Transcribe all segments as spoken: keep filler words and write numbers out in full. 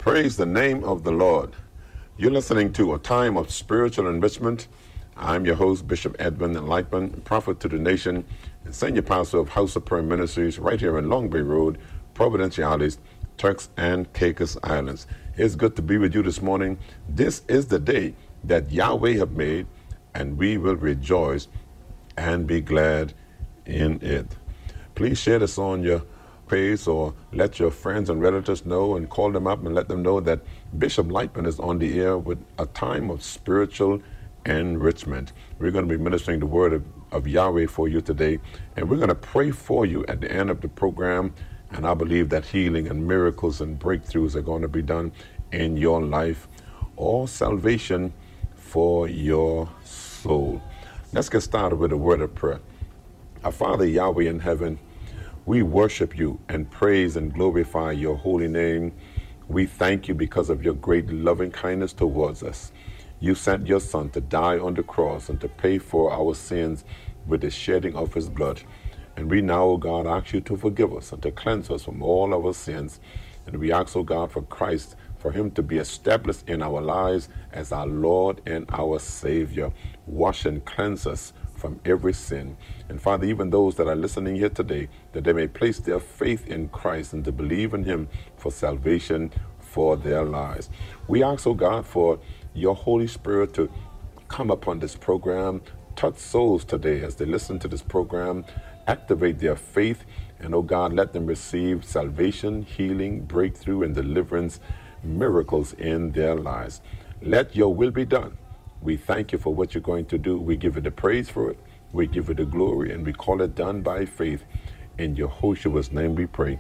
Praise the name of the Lord. You're listening to A Time of Spiritual Enrichment. I'm your host, Bishop Edwin Lightman, prophet to the nation, and senior pastor of House of Prayer Ministries right here in Long Bay Road, Providenciales, Turks and Caicos Islands. It's good to be with you this morning. This is the day that Yahweh have made, and we will rejoice and be glad in it. Please share this on your page or let your friends and relatives know and call them up and let them know that Bishop Lightman is on the air with A Time of Spiritual Enrichment. We're going to be ministering the word of, of Yahweh for you today, and we're going to pray for you at the end of the program, and I believe that healing and miracles and breakthroughs are going to be done in your life, or salvation for your soul. Let's get started with a word of prayer. Our Father Yahweh in heaven, we worship you and praise and glorify your holy name. We thank you because of your great loving kindness towards us. You sent your Son to die on the cross and to pay for our sins with the shedding of his blood. And we now, O God, ask you to forgive us and to cleanse us from all our sins. And we ask, O God, for Christ, for him to be established in our lives as our Lord and our Savior. Wash and cleanse us from every sin. And Father, even those that are listening here today, that they may place their faith in Christ and to believe in him for salvation for their lives. We ask, oh God, for your Holy Spirit to come upon this program, touch souls today as they listen to this program, activate their faith, and oh God, let them receive salvation, healing, breakthrough, and deliverance, miracles in their lives. Let your will be done. We thank you for what you're going to do. We give you the praise for it. We give you the glory, and we call it done by faith. In Yehoshua's name we pray.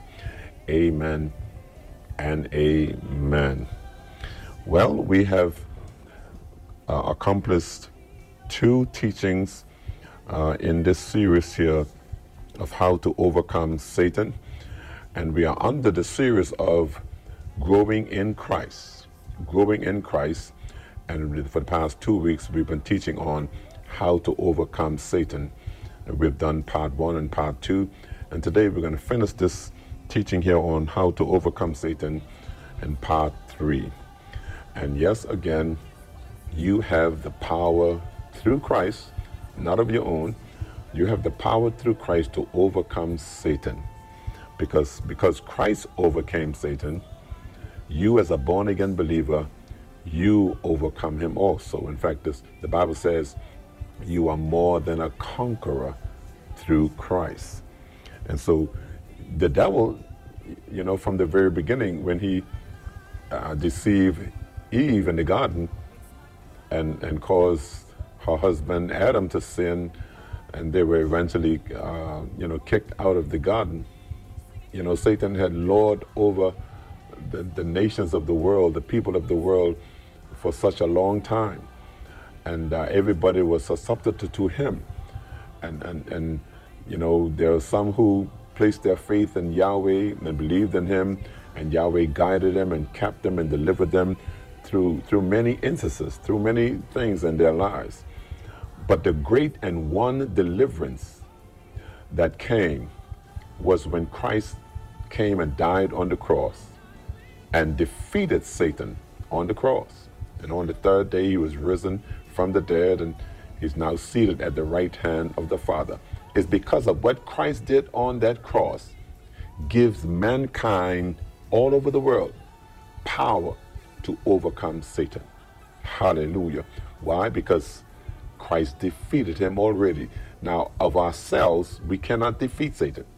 Amen and amen. Well, we have uh, accomplished two teachings uh, in this series here of how to overcome Satan. And we are under the series of growing in Christ. Growing in Christ. And for the past two weeks, we've been teaching on how to overcome Satan. And we've done part one and part two. And today we're going to finish this teaching here on how to overcome Satan in part three. And yes, again, you have the power through Christ, not of your own. You have the power through Christ to overcome Satan. Because, because Christ overcame Satan, you as a born-again believer, you overcome him also. In fact, this, the Bible says you are more than a conqueror through Christ. And so the devil, you know, from the very beginning, when he uh, deceived Eve in the garden and, and caused her husband Adam to sin, and they were eventually, uh, you know, kicked out of the garden, you know, Satan had lord over the, the nations of the world, the people of the world, for such a long time, and uh, everybody was susceptible to him, and, and and you know, there are some who placed their faith in Yahweh and believed in him, and Yahweh guided them and kept them and delivered them through through many instances, through many things in their lives. But the great and one deliverance that came was when Christ came and died on the cross and defeated Satan on the cross. And on the third day, he was risen from the dead, and he's now seated at the right hand of the Father. It's because of what Christ did on that cross gives mankind all over the world power to overcome Satan. Hallelujah. Why? Because Christ defeated him already. Now, of ourselves, we cannot defeat Satan,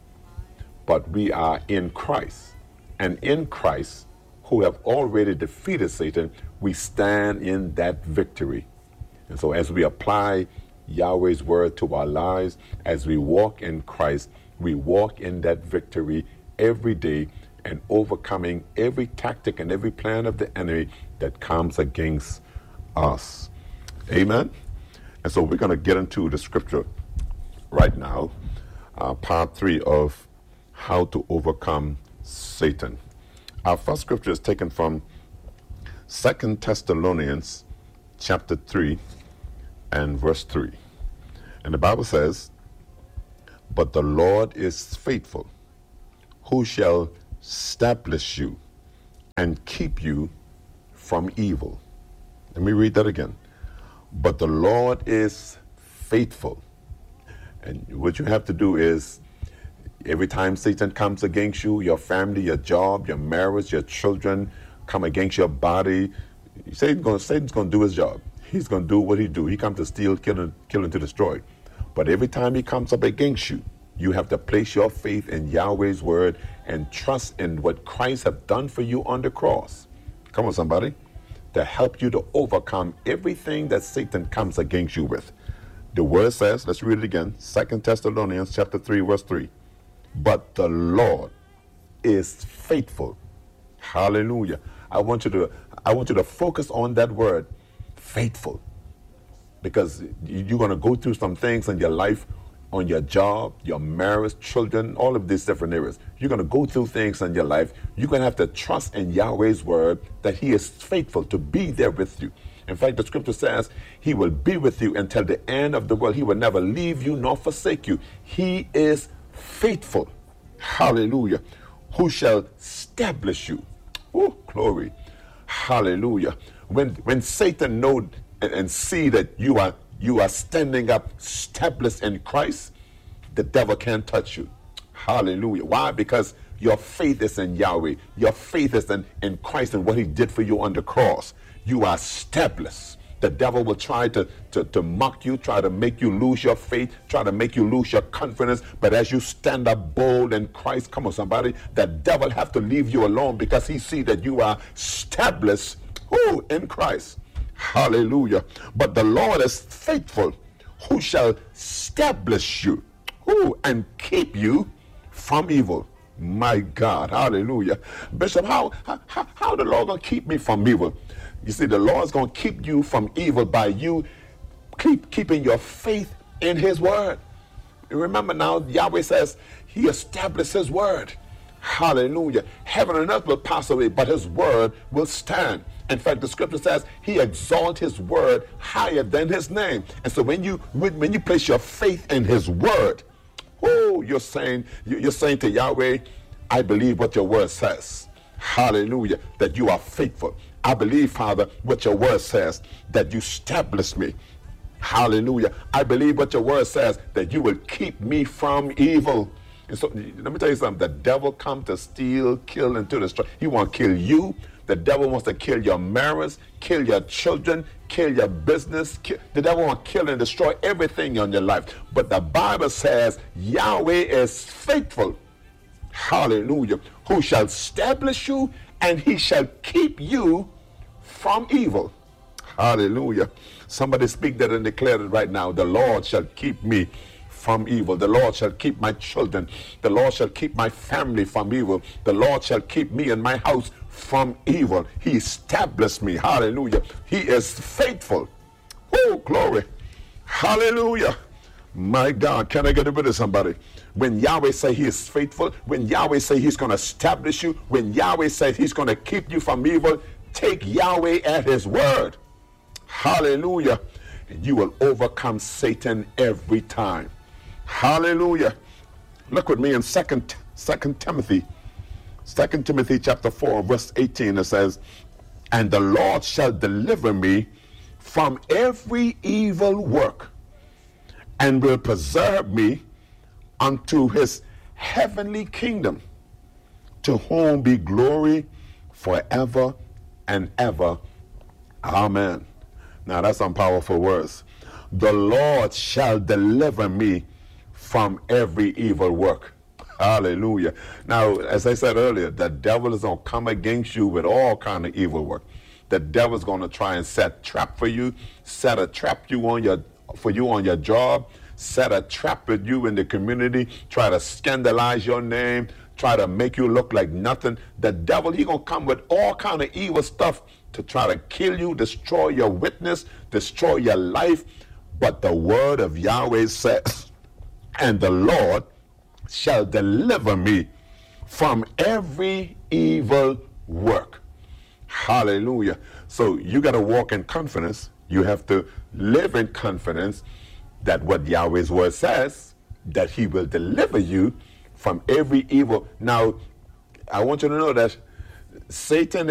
but we are in Christ. And in Christ, who have already defeated Satan, we stand in that victory. And so as we apply Yahweh's word to our lives, as we walk in Christ, we walk in that victory every day and overcoming every tactic and every plan of the enemy that comes against us. Amen? And so we're going to get into the scripture right now, uh, part three of how to overcome Satan. Our first scripture is taken from Second Thessalonians chapter three and verse three. And the Bible says, "But the Lord is faithful, who shall establish you and keep you from evil. Let me read that again. But the Lord is faithful. And what you have to do is, every time Satan comes against you, your family, your job, your marriage, your children, come against your body, Satan's going Satan's going to do his job. He's going to do what he do. He comes to steal, kill, and, kill, and to destroy. But every time he comes up against you, you have to place your faith in Yahweh's word and trust in what Christ have done for you on the cross. Come on, somebody. To help you to overcome everything that Satan comes against you with. The word says, let's read it again, Second Thessalonians chapter three, verse three. But the Lord is faithful. Hallelujah. I want you to I want you to focus on that word, faithful. Because you're going to go through some things in your life, on your job, your marriage, children, all of these different areas. You're going to go through things in your life. You're going to have to trust in Yahweh's word that he is faithful to be there with you. In fact, the scripture says he will be with you until the end of the world. He will never leave you nor forsake you. He is faithful. Hallelujah. Who shall establish you? Oh, glory. Hallelujah. When when Satan know and, and see that you are you are standing up, established in Christ, the devil can't touch you. Hallelujah. Why? Because your faith is in Yahweh. Your faith is in, in Christ and what he did for you on the cross. You are established. The devil will try to, to, to mock you, try to make you lose your faith, try to make you lose your confidence. But as you stand up bold in Christ, come on somebody, the devil have to leave you alone because he see that you are established who, in Christ. Hallelujah. But the Lord is faithful, who shall establish you who, and keep you from evil. My God. Hallelujah. Bishop, how, how, how the Lord going to keep me from evil? You see, the Lord's going to keep you from evil by you keep keeping your faith in his word. Remember now, Yahweh says he established his word. Hallelujah. Heaven and earth will pass away, but his word will stand. In fact, the scripture says he exalts his word higher than his name. And so when you when you place your faith in his word, oh, you're saying you're saying to Yahweh, I believe what your word says. Hallelujah. That you are faithful. I believe, Father, what your word says, that you establish me. Hallelujah. I believe what your word says, that you will keep me from evil. And so let me tell you something. The devil comes to steal, kill, and to destroy. He wants to kill you. The devil wants to kill your marriage, kill your children, kill your business. Kill, the devil wants to kill and destroy everything in your life. But the Bible says Yahweh is faithful. Hallelujah. Who shall establish you, and he shall keep you from evil. Hallelujah. Somebody speak that and declare it right now. The Lord shall keep me from evil. The Lord shall keep my children. The Lord shall keep my family from evil. The Lord shall keep me and my house from evil. He established me. Hallelujah. He is faithful. Oh, glory. Hallelujah. My God, can I get a bit of somebody? When Yahweh say he is faithful, when Yahweh say he's going to establish you, when Yahweh says he's going to keep you from evil, take Yahweh at his word. Hallelujah. And you will overcome Satan every time. Hallelujah. Look with me in second, second Timothy. Second Timothy chapter four, verse eighteen. It says, and the Lord shall deliver me from every evil work, and will preserve me unto his heavenly kingdom, to whom be glory forever and ever. Amen. Now that's some powerful words. The Lord shall deliver me from every evil work. Hallelujah. Now, as I said earlier, the devil is going to come against you with all kind of evil work. The devil is going to try and set trap for you, set a trap you on your for you on your job, set a trap with you in the community, try to scandalize your name, try to make you look like nothing. The devil, he going to come with all kind of evil stuff to try to kill you, destroy your witness, destroy your life. But the word of Yahweh says, and the Lord shall deliver me from every evil work. Hallelujah. So you got to walk in confidence. You have to live in confidence that what Yahweh's word says, that he will deliver you from every evil. Now, I want you to know that Satan